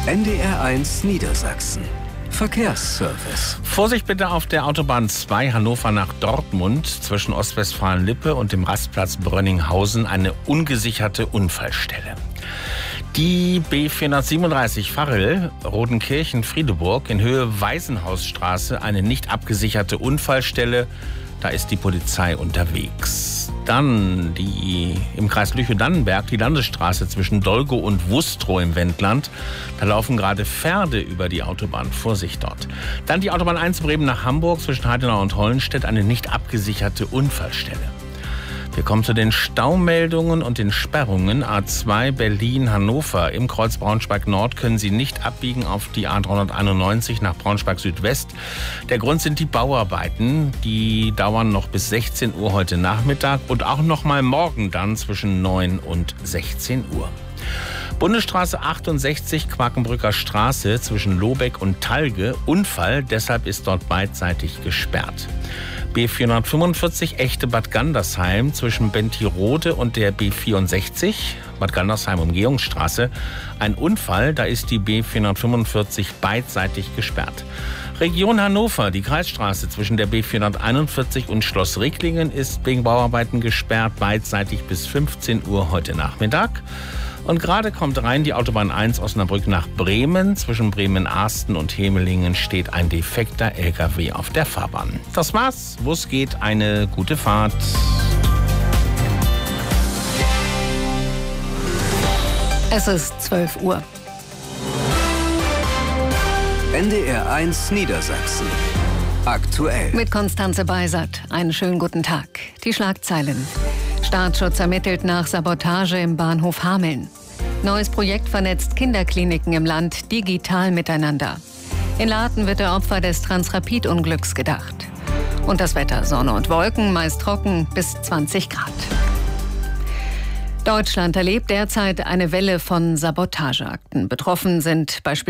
NDR1 Niedersachsen. Verkehrsservice. Vorsicht bitte auf der Autobahn 2 Hannover nach Dortmund zwischen Ostwestfalen-Lippe und dem Rastplatz Brönninghausen eine ungesicherte Unfallstelle. Die B437 Varrel, Rodenkirchen-Friedeburg in Höhe Waisenhausstraße, eine nicht abgesicherte Unfallstelle. Da ist die Polizei unterwegs. Dann im Kreis Lüchow-Dannenberg die Landesstraße zwischen Dolgo und Wustrow im Wendland. Da laufen gerade Pferde über die Autobahn. Vorsicht dort. Dann die Autobahn 1 Bremen nach Hamburg zwischen Heidenau und Hollenstedt, eine nicht abgesicherte Unfallstelle. Wir kommen zu den Staumeldungen und den Sperrungen. A2 Berlin-Hannover im Kreuz Braunschweig-Nord können Sie nicht abbiegen auf die A391 nach Braunschweig-Südwest. Der Grund sind die Bauarbeiten. Die dauern noch bis 16 Uhr heute Nachmittag und auch noch mal morgen dann zwischen 9 und 16 Uhr. Bundesstraße 68, Quakenbrücker Straße zwischen Lobeck und Talge. Unfall, deshalb ist dort beidseitig gesperrt. B445 Echte Bad Gandersheim zwischen Bentirode und der B64, Bad Gandersheim Umgehungsstraße. Ein Unfall, da ist die B445 beidseitig gesperrt. Region Hannover, die Kreisstraße zwischen der B441 und Schloss Ricklingen ist wegen Bauarbeiten gesperrt, beidseitig bis 15 Uhr heute Nachmittag. Und gerade kommt rein die Autobahn 1 Osnabrück nach Bremen. Zwischen Bremen-Arsten und Hemelingen steht ein defekter LKW auf der Fahrbahn. Das war's. Wo es geht, eine gute Fahrt. Es ist 12 Uhr. NDR1 Niedersachsen. Aktuell. Mit Konstanze Beisert. Einen schönen guten Tag. Die Schlagzeilen. Staatsschutz ermittelt nach Sabotage im Bahnhof Hameln. Neues Projekt vernetzt Kinderkliniken im Land digital miteinander. In Laden wird der Opfer des Transrapid-Unglücks gedacht. Und das Wetter: Sonne und Wolken, meist trocken, bis 20 Grad. Deutschland erlebt derzeit eine Welle von Sabotageakten. Betroffen sind beispielsweise